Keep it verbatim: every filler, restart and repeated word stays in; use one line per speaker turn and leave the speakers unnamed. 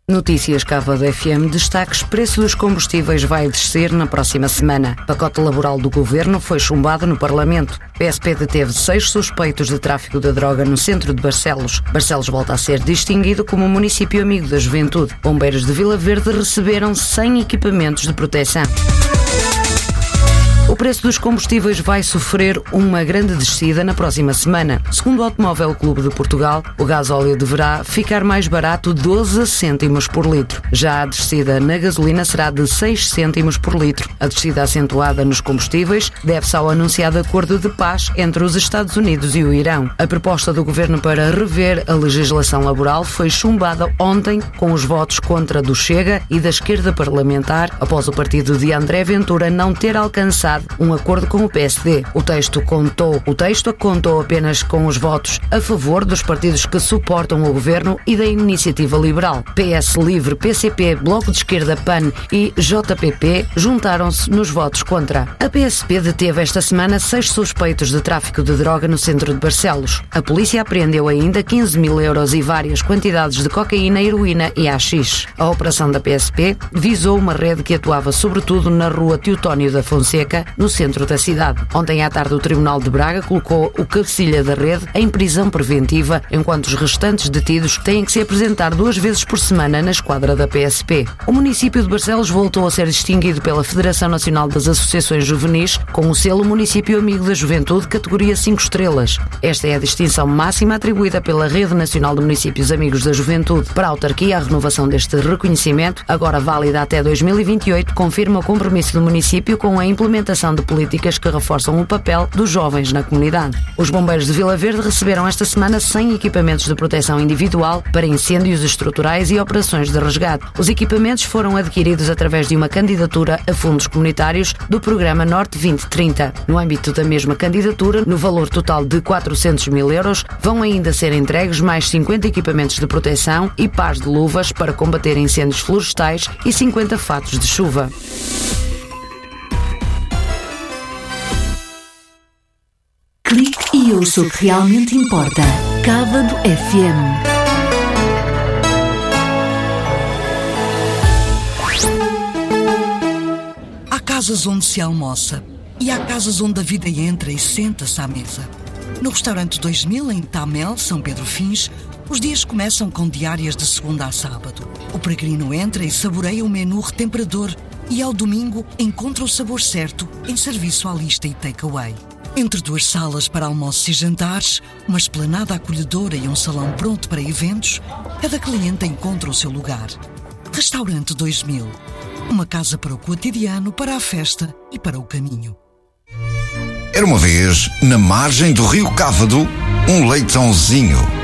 Notícias Cávado F M, destaques: preço dos combustíveis vai descer na próxima semana. Pacote laboral do Governo foi chumbado no Parlamento. P S P deteve seis suspeitos de tráfico de droga no centro de Barcelos. Barcelos volta a ser distinguido como município amigo da juventude. Bombeiros de Vila Verde receberam cem equipamentos de proteção. O preço dos combustíveis vai sofrer uma grande descida na próxima semana. Segundo o Automóvel Clube de Portugal, o gasóleo deverá ficar mais barato doze cêntimos por litro. Já a descida na gasolina será de seis cêntimos por litro. A descida acentuada nos combustíveis deve-se ao anunciado acordo de paz entre os Estados Unidos e o Irão. A proposta do governo para rever a legislação laboral foi chumbada ontem com os votos contra do Chega e da esquerda parlamentar, após o partido de André Ventura não ter alcançado um acordo com o P S D. O texto contou, o texto contou apenas com os votos a favor dos partidos que suportam o governo e da Iniciativa Liberal. P S Livre, P C P, Bloco de Esquerda, P A N e J P P juntaram-se nos votos contra. A P S P deteve esta semana seis suspeitos de tráfico de droga no centro de Barcelos. A polícia apreendeu ainda quinze mil euros e várias quantidades de cocaína, heroína e haxixe. A operação da P S P visou uma rede que atuava sobretudo na rua Teotónio da Fonseca, no centro da cidade. Ontem à tarde, o Tribunal de Braga colocou o cabecilha da rede em prisão preventiva, enquanto os restantes detidos têm que se apresentar duas vezes por semana na esquadra da P S P. O município de Barcelos voltou a ser distinguido pela Federação Nacional das Associações Juvenis com o selo Município Amigo da Juventude, categoria cinco estrelas. Esta é a distinção máxima atribuída pela Rede Nacional de Municípios Amigos da Juventude. Para a autarquia, a renovação deste reconhecimento, agora válida até dois mil e vinte e oito, confirma o compromisso do município com a implementação de políticas que reforçam o papel dos jovens na comunidade. Os bombeiros de Vila Verde receberam esta semana cem equipamentos de proteção individual para incêndios estruturais e operações de resgate. Os equipamentos foram adquiridos através de uma candidatura a fundos comunitários do programa Norte vinte trinta. No âmbito da mesma candidatura, no valor total de quatrocentos mil euros, vão ainda ser entregues mais cinquenta equipamentos de proteção e pares de luvas para combater incêndios florestais e cinquenta fatos de chuva.
Clique e ouça o que realmente importa. Cávado F M.
Há casas onde se almoça e há casas onde a vida entra e senta-se à mesa. No restaurante dois mil, em Tamel, São Pedro Fins, os dias começam com diárias de segunda a sábado. O peregrino entra e saboreia o menu retemperador e ao domingo encontra o sabor certo em serviço à lista e takeaway. Entre duas salas para almoços e jantares, uma esplanada acolhedora e um salão pronto para eventos, cada cliente encontra o seu lugar. Restaurante dois mil. Uma casa para o cotidiano, para a festa e para o caminho.
Era uma vez, na margem do rio Cávado, um leitãozinho.